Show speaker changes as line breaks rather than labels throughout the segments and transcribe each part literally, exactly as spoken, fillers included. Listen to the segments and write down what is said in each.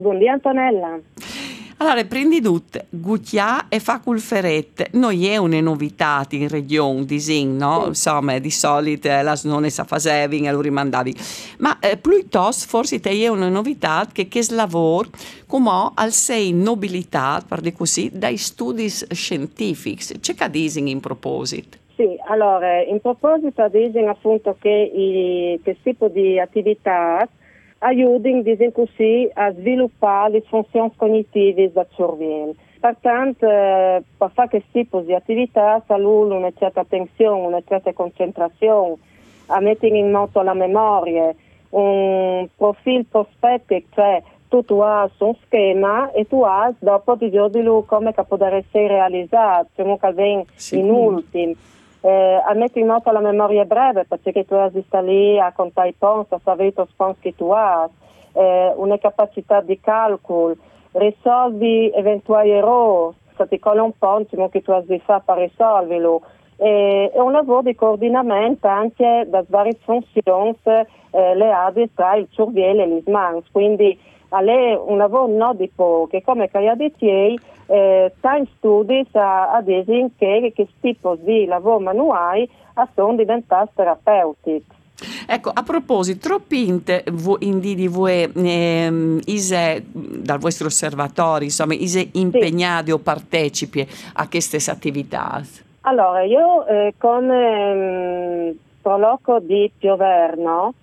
Buondì Antonella.
Allora, prendi tutte, Guccia e fa col ferret. Non è una novità in regione, disin, no?
Sì.
Insomma, di solito la non sa fasevi e lo rimandavi. Ma eh, piuttosto forse te è una novità che che lavoro come al sei nobilità, per dire così, dai studi scientifici. C'è che disin in proposito?
Sì, allora, in proposito dicono appunto che i, questo tipo di attività aiutano, diciamo così, a sviluppare le funzioni cognitive del cervello. Pertanto, eh, per fare questo tipo di attività, saluto una certa attenzione, una certa concentrazione, a mettere in moto la memoria, un profilo prospettico, cioè tu, tu hai un schema e tu hai dopo di giorno come che può essere realizzato, come che viene in ultimo. Eh, a mettere in moto la memoria breve perché tu stai lì a contare i punti, a sapere i punti che tu hai, eh, una capacità di calcolo, risolvi eventuali errori, se ti colla un punto che tu hai fatto per risolverlo. Eh, è un lavoro di coordinamento anche da varie funzioni eh, le api tra il cervello e le mani, quindi è un lavoro non di poco, come che io dicevo, eh, time studies a, a dire che questo tipo di lavoro manuale sono diventati terapeutici.
Ecco, a proposito, troppi inte, indidi voi ehm, ise dal vostro osservatorio, insomma, ise impegnati sì. o partecipi a queste attività?
Allora, io eh, come ehm, proloco di Pioverno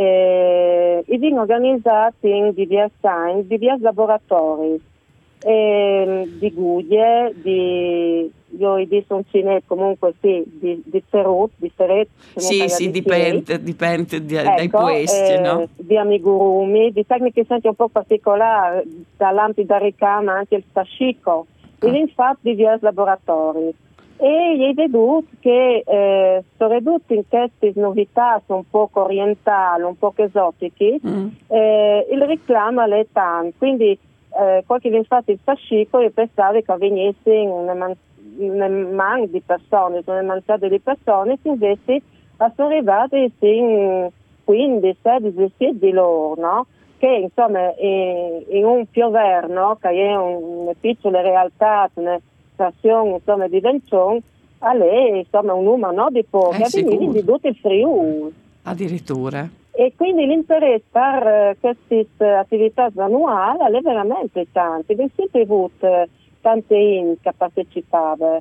eh, i vengo organizzati in diversi anni, diversi laboratori eh, di Guglie, di io di Soncine comunque sì, di, di Ferut, di Ferret.
Sì, sì, dipende, dipende di,
ecco,
dai puesti,
eh,
no?
Di amigurumi, di tecniche senti un po' particolari, da lampi da ricama anche il fascico, ah. e infatti diversi laboratori. E gli hai veduto che eh, sono ridotti in queste novità un po' orientali, un po' esotiche, mm. eh, il reclamo è tanto, quindi eh, qualche viene fatto il fascico io pensavo che venisse in una man- una man di persone, una manciata di persone, invece sono arrivati in quindici sedici di loro, no? Che insomma in, in un Pioverno, che è un, una piccola realtà, una stazione insomma di Vencion, a lei insomma un numero no, di pochi,
eh,
e veniva di tutto il Friuli.
Addirittura.
E quindi l'interesse per uh, queste attività annuali è veramente tanto, abbiamo sempre avuto tante in che partecipavano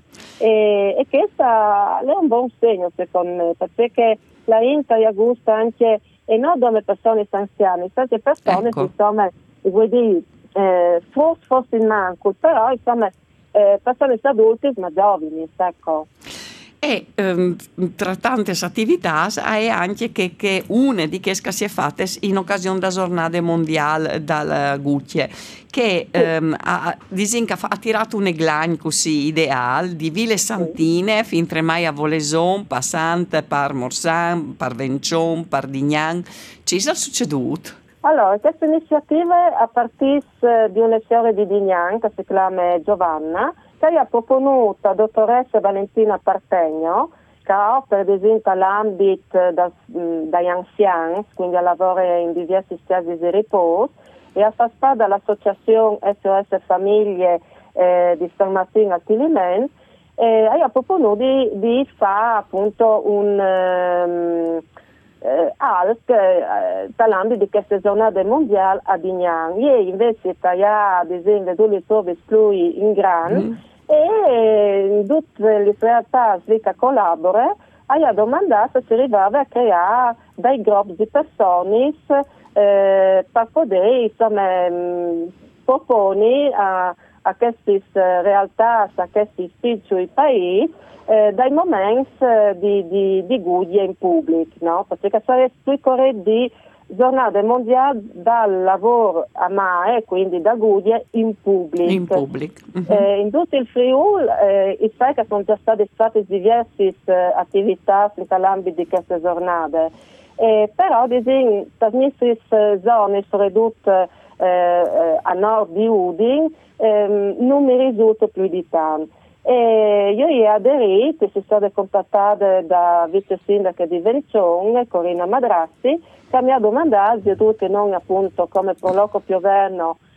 e, e questo è un buon segno secondo me, perché la INTA è gusta anche e non dove persone anziane, tante persone ecco. insomma, vuol dire, eh, forse forse in manco, però insomma eh, persone adulte ma giovani, ecco.
E ehm, tra tante attività è anche che, che una di queste si è fatte in occasione della giornata mondiale dalla Guccia che sì. ehm, ha, ha tirato un eglan così ideale di Ville Santine sì. fin tre mai a Voleson, passante per Morsan, per Vencion, per Dignan. Ci è succeduto?
Allora, questa iniziativa a partire di una fiore di Dignan che si chiama Giovanna, che ha proposto la dottoressa Valentina Partegno, che ha per esempio l'ambito da, dagli anziani, quindi lavora in diversi stadi di riposo, e ha fatto parte dell'associazione S O S Famiglie eh, di San Martino a Tiliment, e ha proposto di, di fare appunto un um, eh, alt eh, dall'ambito di questa giornata mondiale a Dignan. E invece ha ad esempio due ritrovi lui in Gran, mm. e in tutte le realtà che collaborano ha domandato se arrivava a creare dei gruppi di persone eh, per poter insomma mh, proporre a, a queste realtà, a questi piccoli paesi eh, dei momenti di, di, di guida in pubblico, no? Perché sarebbe più corretto di giornata mondiale dal lavoro a mare, quindi da guida in pubblico.
In pubblico. Uh-huh.
Eh, in tutto il Friuli, eh, il sai che sono già state fatte diverse eh, attività nell'ambito di queste giornate, eh, però in queste zone sono ridotte eh, eh, a nord di Udine, eh, non mi risulta più di tanto. E io ho aderito, sono stata contattata da vice sindaca di Vencion, Corina Madrassi, che mi ha domandato, che non appunto come proloco Pioverno